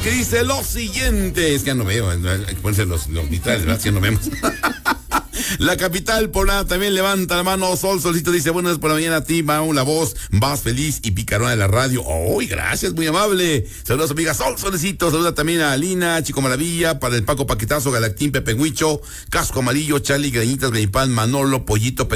que dice lo siguiente. Es que ya no veo, pónganse los vitrales, ¿verdad? Si ya no vemos. La capital poblana también levanta la mano. Solcito dice, buenas por la mañana a ti, Mau, la voz más feliz y picarona de la radio. ¡Uy, gracias, muy amable! Saludos, amiga Solicito. Saluda también a Alina, Chico Maravilla, para el Paco Paquetazo, Galactín, Pepe Huicho, Casco Amarillo, Charlie, Greñitas, Benipán, Manolo, Pollito,